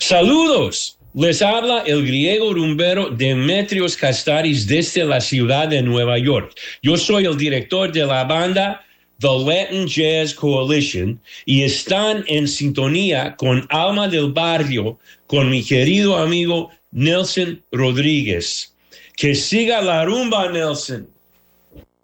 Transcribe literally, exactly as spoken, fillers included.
Saludos, les habla el griego rumbero Demetrios Kastaris desde la ciudad de Nueva York. Yo soy el director de la banda The Latin Jazz Coalition y están en sintonía con Alma del Barrio, con mi querido amigo Nelson Rodríguez. Que siga la rumba, Nelson.